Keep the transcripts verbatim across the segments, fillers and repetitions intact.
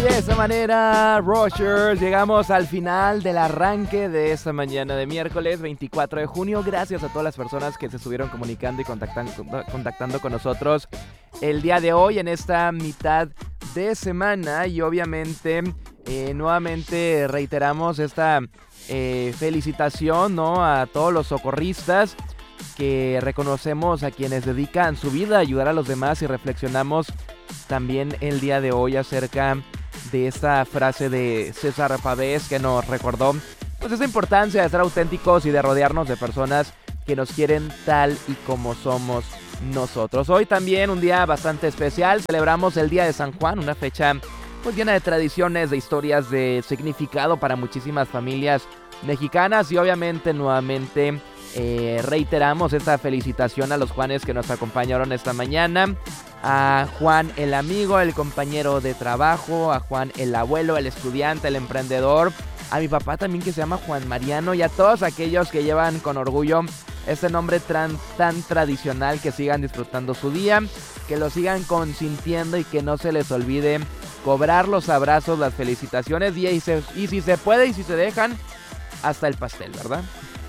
De esa manera, Rushers, llegamos al final del arranque de esta mañana de miércoles veinticuatro de junio. Gracias a todas las personas que se estuvieron comunicando y contactando, contactando con nosotros el día de hoy en esta mitad de semana. Y obviamente, eh, nuevamente reiteramos esta eh, felicitación, ¿no?, a todos los socorristas, que reconocemos a quienes dedican su vida a ayudar a los demás, y reflexionamos también el día de hoy acerca de esta frase de César Pavés, que nos recordó pues esa importancia de ser auténticos y de rodearnos de personas que nos quieren tal y como somos nosotros. Hoy también un día bastante especial, celebramos el Día de San Juan, una fecha pues llena de tradiciones, de historias, de significado para muchísimas familias mexicanas, y obviamente nuevamente eh, reiteramos esta felicitación a los Juanes que nos acompañaron esta mañana. A Juan el amigo, el compañero de trabajo, a Juan el abuelo, el estudiante, el emprendedor, a mi papá también que se llama Juan Mariano, y a todos aquellos que llevan con orgullo este nombre tan, tan tradicional, que sigan disfrutando su día, que lo sigan consintiendo y que no se les olvide cobrar los abrazos, las felicitaciones, y, y, se, y si se puede y si se dejan, hasta el pastel, ¿verdad?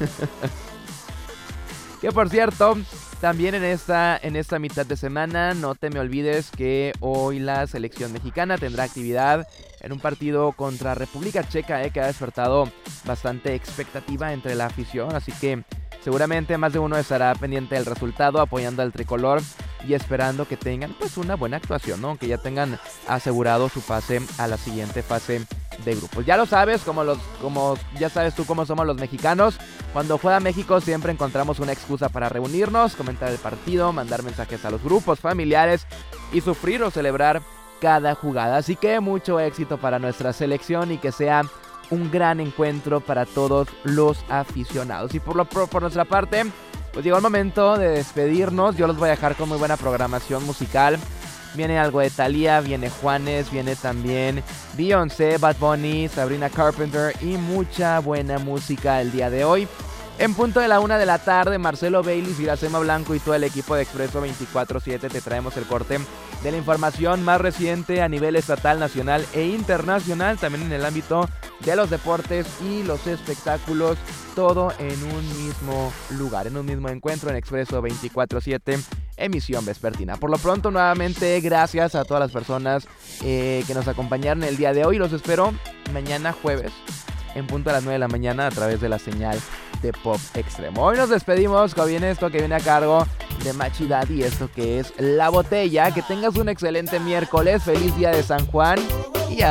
Que por cierto, también en esta, en esta mitad de semana, no te me olvides que hoy la selección mexicana tendrá actividad en un partido contra República Checa, eh, que ha despertado bastante expectativa entre la afición, así que seguramente más de uno estará pendiente del resultado, apoyando al tricolor y esperando que tengan pues una buena actuación, ¿no?, que ya tengan asegurado su pase a la siguiente fase de grupos. Ya lo sabes, como los, como ya sabes tú cómo somos los mexicanos. Cuando juega México siempre encontramos una excusa para reunirnos, comentar el partido, mandar mensajes a los grupos familiares y sufrir o celebrar cada jugada. Así que mucho éxito para nuestra selección y que sea un gran encuentro para todos los aficionados. Y por, lo, por, por nuestra parte, pues llegó el momento de despedirnos. Yo los voy a dejar con muy buena programación musical. Viene algo de Thalía, viene Juanes, viene también Beyoncé, Bad Bunny, Sabrina Carpenter y mucha buena música el día de hoy. En punto de la una de la tarde, Marcelo Baylis, Iracema Blanco y todo el equipo de Expreso veinticuatro siete te traemos el corte de la información más reciente a nivel estatal, nacional e internacional, también en el ámbito de los deportes y los espectáculos, todo en un mismo lugar, en un mismo encuentro en Expreso veinticuatro siete, emisión vespertina. Por lo pronto, nuevamente, gracias a todas las personas eh, que nos acompañaron el día de hoy. Los espero mañana jueves, en punto a las nueve de la mañana, a través de la señal de Pop Extremo. Hoy nos despedimos con bien esto que viene a cargo de Machi Daddy, esto que es La Botella. Que tengas un excelente miércoles, feliz día de San Juan y